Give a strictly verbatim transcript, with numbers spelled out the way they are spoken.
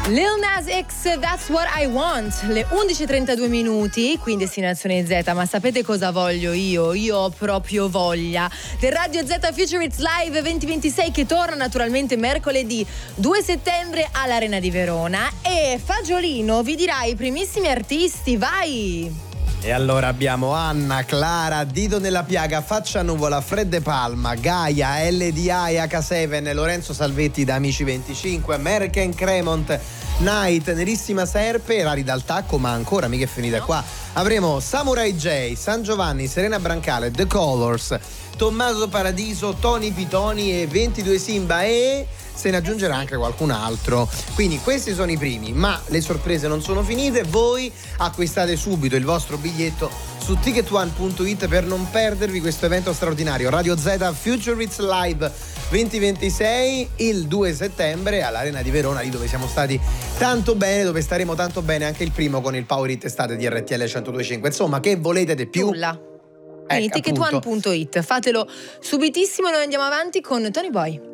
Lil Nas X, That's What I Want. Le undici e trentadue minuti, qui in Destinazione Z. Ma sapete cosa voglio io? Io ho proprio voglia del Radio Z Future It's Live venti ventisei, che torna naturalmente mercoledì due settembre all'Arena di Verona. E Fagiolino vi dirà i primissimi artisti. Vai! E allora abbiamo Anna, Clara, Dito nella piaga, Faccia Nuvola, Fredde Palma, Gaia, L D I, H sette, Lorenzo Salvetti da Amici venticinque, American Cremont, Night, Nerissima Serpe, Rari dal Tacco, ma ancora mica è finita qua. Avremo Samurai J, San Giovanni, Serena Brancale, The Colors, Tommaso Paradiso, Tony Pitoni e ventidue Simba, e se ne aggiungerà anche qualcun altro. Quindi questi sono i primi, ma le sorprese non sono finite. Voi acquistate subito il vostro biglietto su ticket one punto it per non perdervi questo evento straordinario. Radio Z Future It's Live venti ventisei il due settembre all'Arena di Verona, lì dove siamo stati tanto bene, dove staremo tanto bene anche il primo con il Power Hit Estate di R T L centodue e cinque. Insomma, che volete di più? Nulla. Quindi Ecco, ticket one punto it, fatelo subitissimo e noi andiamo avanti con Tony Boy.